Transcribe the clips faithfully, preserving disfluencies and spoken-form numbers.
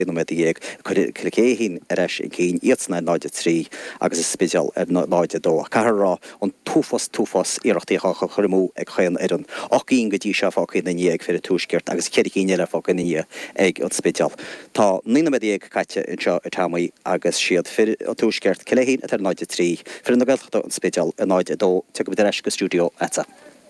no me dieg clicéhin eres cín ietsna náide trí agus is special er náide dó carrá an túfos túfos iireachtaí churmú ag chéan ar an ach ín go dtí se fácin na níag fyrir túisceart agus ceiricín eile fácin na ní ag an special. Tá nína me dieg caite in seo támaí agus siad fyrir an túisceart clicéhin ar náide trí fyrir na gailchta an special a náide dó te go eres go stúdio etsa.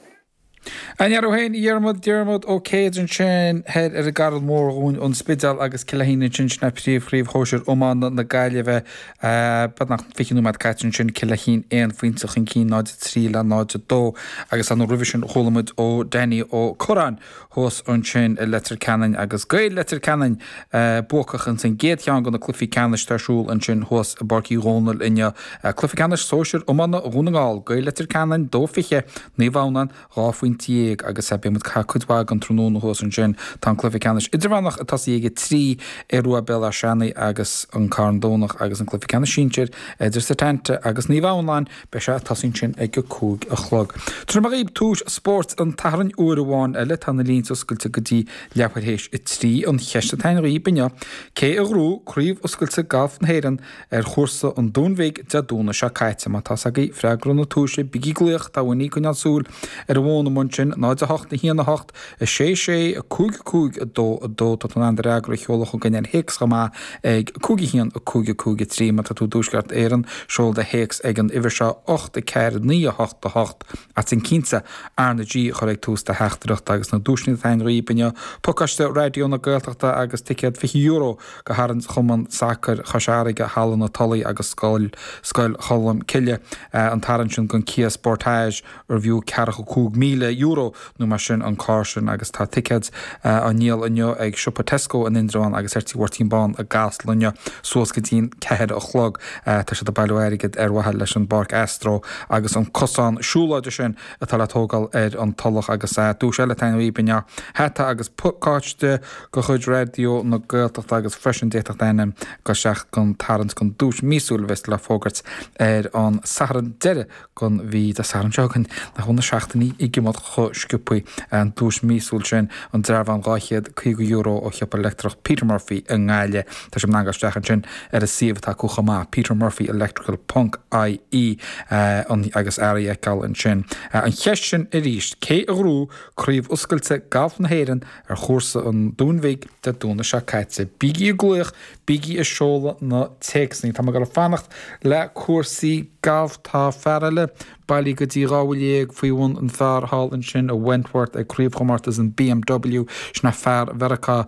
An ar óhéin Iarmod Diarmod ó Céadran sin head ar a garal mór ún an spidal agus cilahína sin sin na príomh hóisiir ómán na gaiile bheith bad nach fichinú mad caiitrin sin cilahín éon faointach an cí náide trí le náide dó agus an revision cholamid ó Danny ó Corán hós an sin i letar canan agus gaid letar canan buchach an sin géad teán gan na clufií canis tarsúil an sin hós a barcí rónal inne clufií canis sóisiir ómán na rúnagáil gaid letar canan dó fiche ní bhhanan ráfuin tíag agus a bimid cha cudbá an trónún hós an sin tá clufií canis idirhánach a tasí ige trí i rua bell a seannaí agus an carndónach agus an clufií canis sintir idir sa tente agus ní bhhainláin be se tasín sin ag go cúg a chlog. Tr mar íb túis sport an taran uair amháin eile tána lín oscailte go dtí leabharthééis i trí an cheiste tain í binne cé a rú chríomh oscailte gaf an héan ar chósa an dúnmhéig de dúna se caiite má tá agaí freigrún na túise bigí gluoch tá bhaí gon súl ar bhna mun sin náid a hocht na híana hocht a sé sé a cúg cúg a dó a dó tá an andar agra cheolach gan an héics go má ag cúgi hían a cúgi cúgi trí má tá tú dúsgart éan seol de héics ag an iwwer se ocht a ceir ní a hocht a hocht at sin quinze arna G choréig tús de heachtarach agus na dúsni ein ríbine pokaiste radio na gailteachta agus ticket fi euro go harans chumman sacr chasáige hallan na tolí agus scoil scoil cholam ciile an taran sin gon Kia Sportage review ceach cúg míle euro nó mar sin an cásin agus tá tickets an níl inneo ag siúpa Tesco an Indráin agus ertí wartín ban a gas lunne suas gotín cehead a chlog tá se a bailúirigid ar wahel leis an Barc Astro agus an cosán siúláidir sin a tal tógal ar an tolach agus dús eile tain ríbine heta agus puáiste go chud radio na gailteachta agus freisin déach dainem go seach gon tarrant gon dús mísúil vist le fógart ar an saran deire gon hí de saran segan na chuna seachtaí i gimod cho sciúpaí an dús mísúil sin an dreibh an gáichead chuig euro ó cheap electrach Peter Murphy an gáile tá sem nágastechan sin ar a siomhtá chucha má Peter Murphy Electrical Punk I E an agus airí eáil an sin an cheist sin i ríist cé a rú chríomh oscailte gaf na héan ar chósa an dúnmhéig de dúna se caiite bíí a gluoch bíí a seola na teexní tá go fannacht le cuasaí gaf tá fearile bailí go dtí ráhfuilíag faoihhain an fear hall an sin a Wentworth ag críomhchomartas an B M W sna fear Verica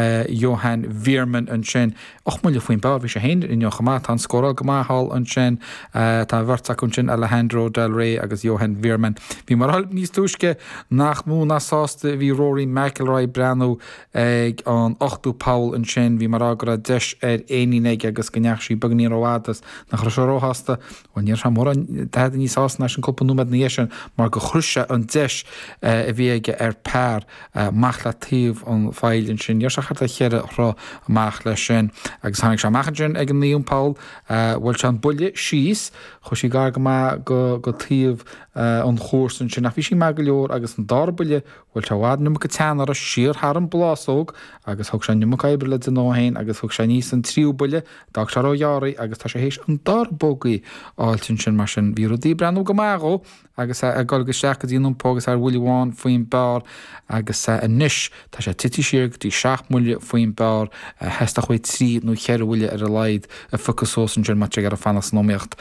Johan Veerman an sin och mulle faoin bar bhí sé héin in chamá an scóráil go hall an sin tá bhirrtaach an sin Alejandro Del Rey agus Johan Veerman. Bhí mar hall níos túisce nach mú na sásta bhí Rory McIlroy Brano ag an ochtú Paul an sin bhí mar agra deis ar éíneige agus gneach sí bagní roiátas nach choróhasta ó níor sem mór an níos ásna an cúpa númad níéis mar go chruise an deis a bhíige ar pár machletíomh an fáilinn sin. Níor se charta chéire rá amach lei sin agus tháinig se amachchan sin ag an níon Paul bhfuil se an bulle síos chu sí gar go go tíomh an chósan sin nach bhí sí me go leor agus an darbuile bhfuil se bhád numa go teanar a siar thar an blásóg agus thug se numa caibre le den nóhéin agus thug se níos an tríúbuile dag se ráhearaí agus tá sé hééis an darbógaí áiltin sin mar sin bhí rodí brenn go mágó agus a golgus seach go dtíanam pógus ar bhfuilháin faoin bar agus a níis tá sé tití siar go dtí seach muile faoin bar heasta chuid trí nó cheir bhfuile ar a leid a fucasósan sin mate ar a fannas nóíocht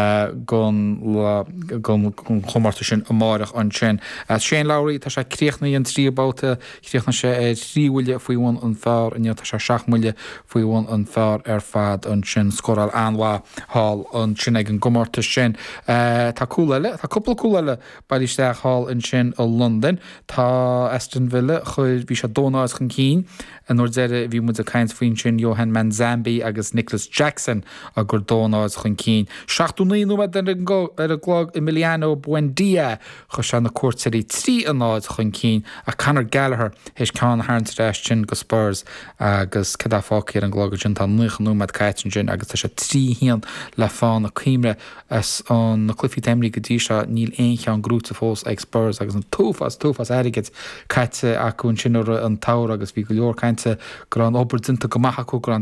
gon chomarta sin amáireach an sin. Shane Lowry tá sé críochnaí an tríbáta críochna sé tríhfuile faoihhain an fearr in tá sé seach muile faoihhain an fearr ar fad an sin scóráil anhá hall an sin ag an gomarta sin. Tá cúlaile Tá cúpla cúlaile bailísteach hall in sin ó London tá Aston Villa chuir bhí se dónáid chun cín an nóir deire bhí mu a caiint faoin sin Johan Manzambi agus Nicholas Jackson a gur dónáid chun cín. Seachtúnaí nó den ar a glog Emiliano Buendia chu se na cuairteirí trí a náid chun cín cín a Conor Gallagher hééis ceán háint rééis sin go Spurs agus cedá fácéir an glóga sin tá nuchanú mat caiitin sin agus tá sé trí hían le fáin a cíimre as an na clufií temrí go dtí seo níl éonche an grúta fós ag Spurs agus an túfas túfas airigid caiite acuún sin an táir agus bhí go leor caiinte gur an obair dinta go maithachú gur an